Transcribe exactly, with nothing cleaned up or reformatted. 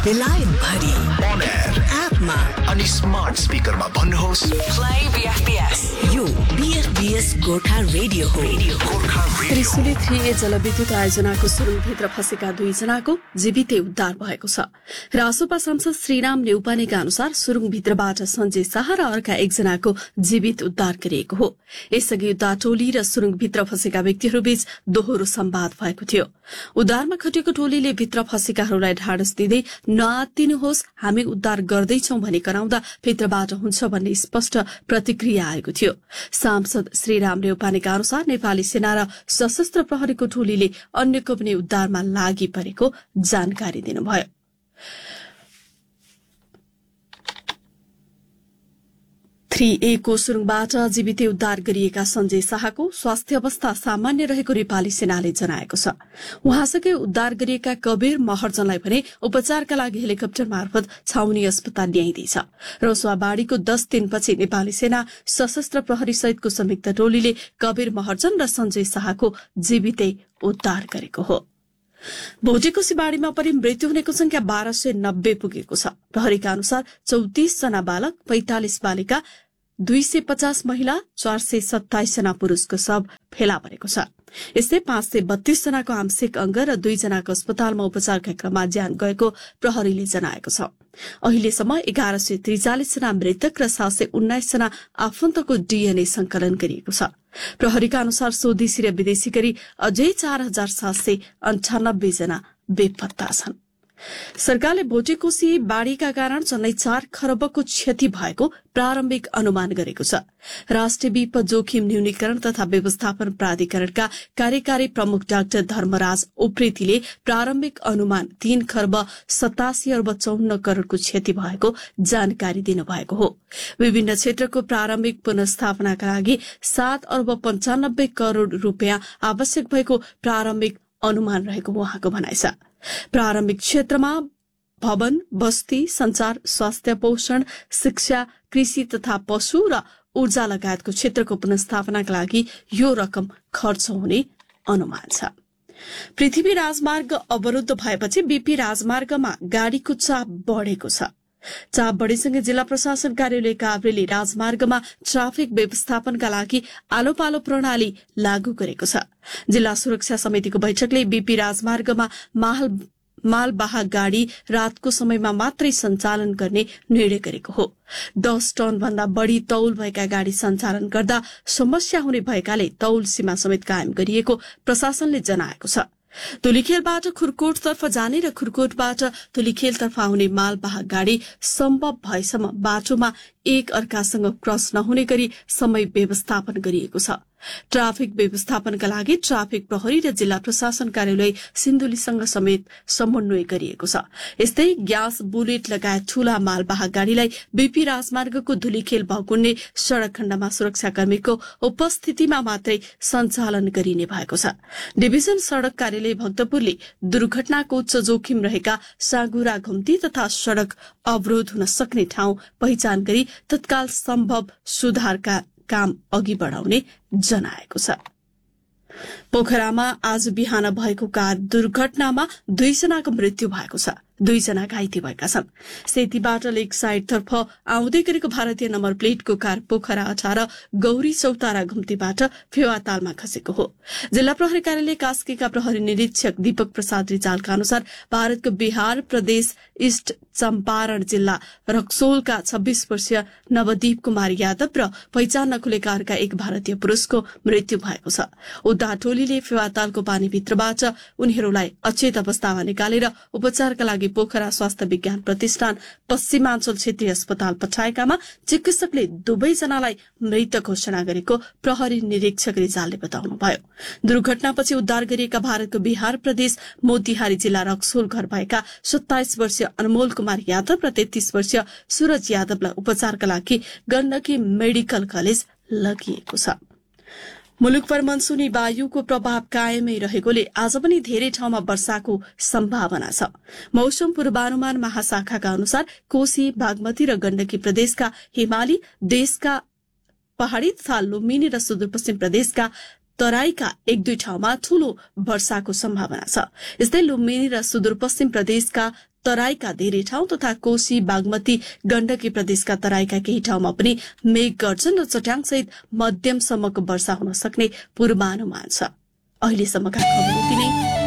बेलायत भरि On air एपमा अनि स्मार्ट स्पिकरमा भन्नुहोस् प्ले बीएफपीएस। यो बीएफपीएस गोर्खा रेडियो हो। गोर्खा रेडियो। त्रिशुली थ्री ए जलविद्युत आयोजनाको सुरुङभित्र फँसेका दुईजनाको जीवितै उद्धार भएको छ। रासोपा सांसद श्रीराम नेउपानेका अनुसार सुरुङभित्रबाट सञ्जय शाह र अर्का एकजनाको जीवित उद्धार गरिएको हो। यसअघि उद्धार टोली र सुरुङभित्र फँसेका व्यक्तिहरूबीच दोहोरो संवाद भएको थियो। उद्धारमा खटिएको टोलीले भित्र फँसेकाहरूलाई ढाडस दिँदै नआत्तिनुहोस्, हामी उद्धार गर्दैछौं भनी कराउँदा भित्रबाट हुन्छ भन्ने स्पष्ट प्रतिक्रिया आएको थियो। सांसद श्रीराम नेउपानेका अनुसार नेपाली सेना र सशस्त्र प्रहरीको टोलीले अन्यको पनि उद्धारमा लागि परेको जानकारी दिनुभयो। थ्री ए को सुरुङबाट जीवितै उद्धार गरिएका सञ्जय शाहको स्वास्थ्य अवस्था सामान्य रहेको नेपाली सेनाले जनाएको छ। उहाँसँगै उद्धार गरिएका कबीर महर्जनलाई भने उपचारका लागि हेलिकप्टर मार्फत छाउनी अस्पताल ल्याइँदैछ। रसुवाबाड़ीको दस दिनपछि नेपाली सेना सशस्त्र प्रहरी सहितको संयुक्त टोलीले कबीर महर्जन र सञ्जय शाहको जीवितै उद्धार गरेको हो। भोटेकोसी बाढ़ीमा पनि मृत्यु हुनेको संख्या बाह्र सय नब्बे पुगेको छ। प्रहरीका अनुसार चौतिस जना बालक, पैंतालिस बालिका, दुई सय पचास महिला, चार सय सत्ताइस जना पुरूषको शव फेला परेको छ। यस्तै पाँच सय बत्तीस जनाको आंशिक अंग र दुई जनाको अस्पतालमा उपचारका क्रममा ज्यान गएको प्रहरीले जनाएको छ। अहिलेसम्म एघार सय त्रिचालिस जना मृतक र सात सय उन्नाइस जना आफन्तको डीएनए संकलन गरिएको छ। प्रहरीका अनुसार स्वदेशी र विदेशी गरी अझै चार हजार सात सय अन्ठानब्बे जना बेपत्ता छन्। सरकारले भोटेकोसी बाढ़ीका कारण झन्डै चार खरबको क्षति भएको प्रारम्भिक अनुमान गरेको छ। राष्ट्रिय विपद जोखिम न्यूनीकरण तथा व्यवस्थापन प्राधिकरणका कार्यकारी प्रमुख डाक्टर धर्मराज उप्रेतीले प्रारम्भिक अनुमान तीन खर्ब सतासी अर्ब चौन्न करोड़को क्षति भएको जानकारी दिनुभएको हो। विभिन्न क्षेत्रको प्रारम्भिक पुनर्स्थापनाका लागि सात अर्ब पञ्चानब्बे करोड़ रूपियाँ आवश्यक भएको प्रारम्भिक अनुमान रहेको उहाँको भनाइ छ। प्रारम्भिक क्षेत्रमा भवन, बस्ती, संचार, स्वास्थ्य, पोषण, शिक्षा, कृषि तथा पशु र ऊर्जा लगायतको क्षेत्रको पुनर्स्थापनाका लागि यो रकम खर्च हुने अनुमान छ। पृथ्वी राजमार्ग अवरुद्ध भएपछि बीपी राजमार्गमा गाड़ीको चाप बढ़ेको छ। चाप बढ़ेसँगै जिल्ला प्रशासन कार्यालय काभ्रेले राजमार्गमा ट्राफिक व्यवस्थापनका लागि आलो पालो प्रणाली लागू गरेको छ। जिल्ला सुरक्षा समितिको बैठकले बीपी राजमार्गमा माल मालवाहक गाड़ी रातको समयमा मात्रै सञ्चालन गर्ने निर्णय गरेको हो। दस टन भन्दा बढ़ी तौल भएका गाड़ी सञ्चालन गर्दा समस्या हुने भएकाले तौल सीमा समेत कायम गरिएको प्रशासनले जनाएको छ। धुलीखेलबाट खुरकोटतर्फ जाने र खुरकोटबाट धुलीखेलतर्फ आउने मालवाहक गाड़ी सम्भव भएसम्म बाटोमा एक अर्कासँग क्रस नहुने गरी समय व्यवस्थापन गरिएको छ। ट्राफिक व्यवस्थापनका लागि ट्राफिक प्रहरी र जिल्ला प्रशासन कार्यालय सिन्धुलीसँग समेत समन्वय गरिएको छ। यस्तै ग्यास, बुलेट लगायत ठूला मालवाहक गाड़ीलाई बीपी राजमार्गको धुलीखेल भकुन्ने सड़क खण्डमा सुरक्षाकर्मीको उपस्थितिमा मात्रै सञ्चालन गरिने भएको छ। डिभिजन सड़क कार्यालय भक्तपुरले दुर्घटनाको उच्च जोखिम रहेका साँगुरा घुम्ती तथा सड़क अवरोध हुन सक्ने ठाउँ पहिचान गरी तत्काल सम्भव सुधारका काम अघि बढ़ाउने जनाएको छ। पोखरामा आज बिहान भएको कार दुर्घटनामा दुईजनाको मृत्यु भएको छ। दुईजना घाइते भएका छन्। सेतीबाट लेक साइडतर्फ आउँदै गरेको भारतीय नम्बर प्लेटको कार पोखरा अठार गौरी चौतारा घुम्तीबाट फेवातालमा खसेको हो। जिल्ला प्रहरी कार्यालय कास्कीका प्रहरी निरीक्षक दीपक प्रसाद रिजालका अनुसार भारतको बिहार प्रदेश ईस्ट चम्पारण जिल्ला रक्सोलका छब्बीस वर्षीय नवदीप कुमार यादव र पहिचान नखुलेका अर्का एक भारतीय पुरूषको मृत्यु भएको छ। उद्धार टोलीले फेवातालको पानीभित्रबाट उनीहरूलाई अचेत अवस्थामा निकालेर उपचारका लागि पोखरा स्वास्थ्य विज्ञान प्रतिष्ठान पश्चिमाञ्चल क्षेत्रीय अस्पताल पठाएकामा चिकित्सकले दुवैजनालाई मृत घोषणा गरेको प्रहरी निरीक्षक रिजालले बताउनुभयो। दुर्घटनापछि उद्धार गरिएका भारतको बिहार प्रदेश मोतिहारी जिल्ला रक्सोल घर भएका सत्ताइस वर्षीय अनमोल कुमार यादव र तेत्तीस वर्षीय सूरज यादवलाई उपचारका लागि गण्डकी मेडिकल कलेज लगिएको छ। मुलुकभर मनसुनी वायुको प्रभाव कायमै रहेकोले आज पनि धेरै ठाउँमा वर्षाको सम्भावना छ। मौसम पूर्वानुमान महाशाखाका अनुसार कोशी, बागमती र गण्डकी प्रदेशका हिमाली, देशका पहाड़ी तथा लुम्बिनी र सुदूरपश्चिम प्रदेशका तराईका एक दुई ठाउँमा ठूलो वर्षाको सम्भावना छ। यस्तै लुम्बिनी र सुदूरपश्चिम प्रदेशका तराईका धेरै ठाउँ तथा कोशी बागमती गण्डकी प्रदेशका तराईका केही ठाउँमा पनि मेघ गर्जन र चट्याङसहित मध्यमसम्मको वर्षा हुन सक्ने पूर्वानुमान छ। अहिलेसम्मका खबर यति नै।